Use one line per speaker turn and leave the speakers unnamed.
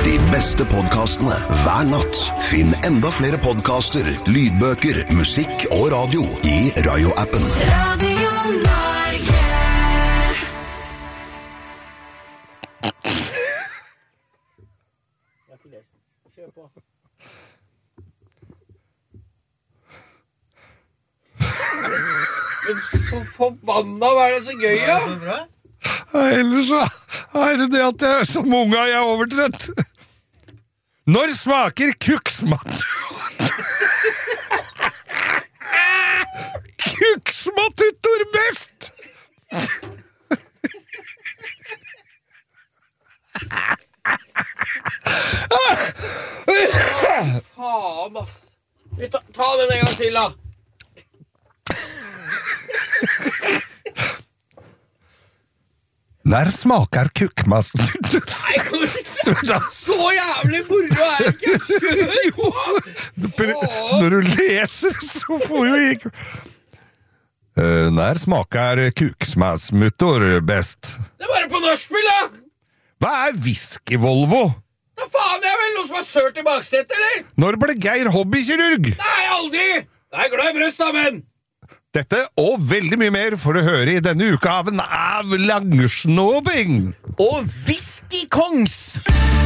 De beste podcastene hver natt. Finn enda flere podcaster, lydbøker, musikk og radio i Rayo-appen.
Radio Norge. Jeg har ikke lest. Kjør på. Men så forbanna, hva det så gøy, ja? Så bra.
Ellers så det at jeg som unga jeg overtrøtt. Når smaker kuksmat? Kuksmatuttor best?
Faen, ass. Ta den en gang til, da.
Når smaker kukkmast?
Nei, så jævlig moro er det ikke. Kjør på.
Når du leser, så får jo ikke... Når smaker kuksmatsmuttor best?
Det er bare på norskspill, da.
Hva er whisky-Volvo?
Da faen, det er vel noe som har sørt i baksetet, eller?
Når ble Geir hobbykirurg?
Nei, aldri. Nei, glad i brøst, da, men.
Dette og veldig mye mer får du høre i denne uka av Langsnåbing.
Og Whisky Kongs.